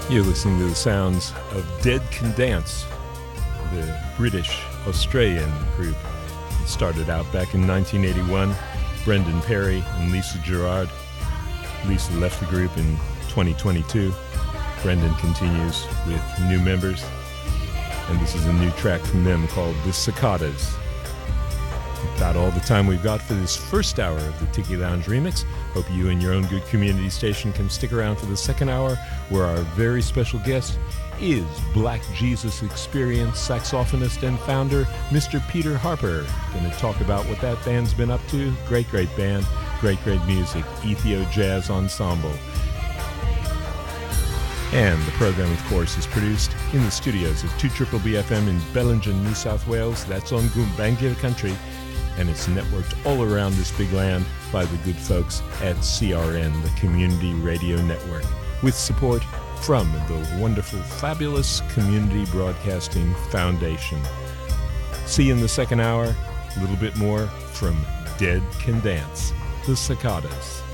You're listening to the sounds of Dead Can Dance, the British-Australian group. It started out back in 1981. Brendan Perry and Lisa Gerrard. Lisa left the group in 2022. Brendan continues with new members. And this is a new track from them called The Cicadas. About all the time we've got for this first hour of the Tiki Lounge Remix. Hope you and your own good community station can stick around for the second hour, where our very special guest is Black Jesus Experience saxophonist and founder, Mr. Peter Harper. Going to talk about what that band's been up to. Great band, great music, Ethio Jazz Ensemble. And the program, of course, is produced in the studios of 2BBFM in Bellingen, New South Wales. That's on Gumbaynggirr country. And it's networked all around this big land by the good folks at CRN, the Community Radio Network, with support from the wonderful, fabulous Community Broadcasting Foundation. See you in the second hour. A little bit more from Dead Can Dance, The Cicadas.